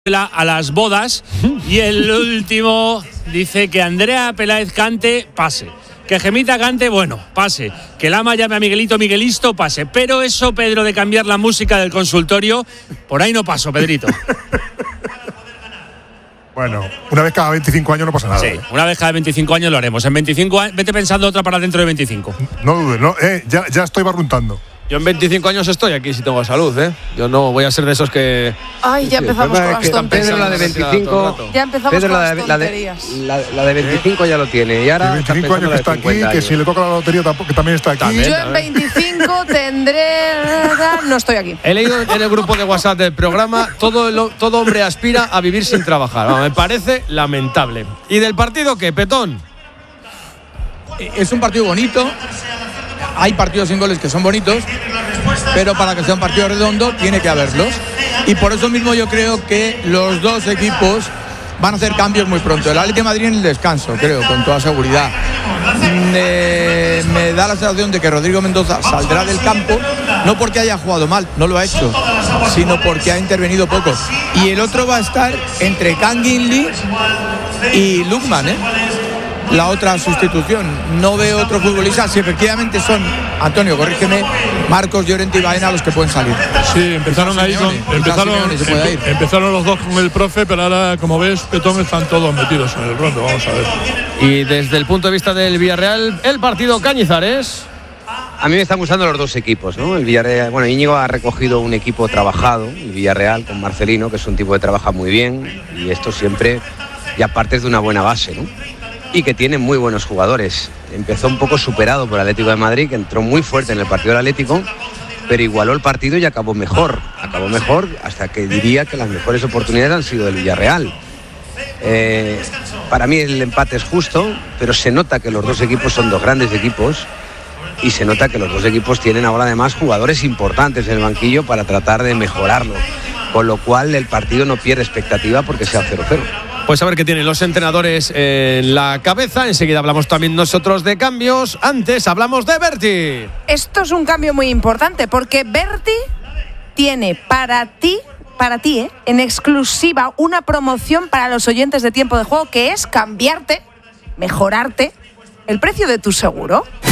a las bodas. Y el último dice que Andrea Peláez cante, pase. Que Gemita cante, bueno, pase. Que Lama llame a Miguelito, Miguelisto, pase. Pero eso, Pedro, de cambiar la música del consultorio, por ahí no paso, Pedrito. Bueno, una vez cada 25 años no pasa nada. Sí, una vez cada 25 años lo haremos. En 25 años, vete pensando otra para dentro de 25. No dudes, no, ya estoy barruntando. Yo en 25 años estoy aquí si tengo salud, ¿eh? Yo no voy a ser de esos que… Ay, ya empezamos con las tonterías. Pedro, la de 25… Ya empezamos Pedro, con las tonterías. La de 25 ya lo tiene. Y ahora… 25 años que está aquí, que si le toca la lotería que también está aquí. Yo en 25 tendré… No estoy aquí. He leído en el grupo de WhatsApp del programa, todo hombre aspira a vivir sin trabajar. Bueno, me parece lamentable. ¿Y del partido qué, Petón? Es un partido bonito. Hay partidos sin goles que son bonitos, pero para que sea un partido redondo tiene que haberlos. Y por eso mismo yo creo que los dos equipos van a hacer cambios muy pronto. El Atlético de Madrid en el descanso, creo, con toda seguridad. Me da la sensación de que Rodrigo Mendoza saldrá del campo, no porque haya jugado mal, no lo ha hecho, sino porque ha intervenido poco. Y el otro va a estar entre Kangin Lee y Lukman, la otra sustitución. No veo otro futbolista. Si efectivamente son, Antonio, corrígeme, Marcos, Llorente y Baena los que pueden salir. Sí, empezaron ahí empezaron los dos con el profe, pero ahora, como ves, Petón, están todos metidos en el rondo. Vamos a ver. Y desde el punto de vista del Villarreal, el partido Cañizares. A mí me están gustando los dos equipos, ¿no? El Villarreal, bueno, Íñigo ha recogido un equipo trabajado, el Villarreal, con Marcelino, que es un tipo que trabaja muy bien, y esto siempre ya partes de una buena base, ¿no? Y que tiene muy buenos jugadores. Empezó un poco superado por el Atlético de Madrid, que entró muy fuerte en el partido del Atlético, pero igualó el partido y acabó mejor hasta que diría que las mejores oportunidades han sido del Villarreal. Para mí el empate es justo, pero se nota que los dos equipos son dos grandes equipos y se nota que los dos equipos tienen ahora además jugadores importantes en el banquillo para tratar de mejorarlo, con lo cual el partido no pierde expectativa porque sea 0-0. Pues a ver qué tienen los entrenadores en la cabeza. Enseguida hablamos también nosotros de cambios. Antes hablamos de Berti. Esto es un cambio muy importante porque Berti tiene para ti, en exclusiva, una promoción para los oyentes de Tiempo de Juego, que es cambiarte, mejorarte el precio de tu seguro.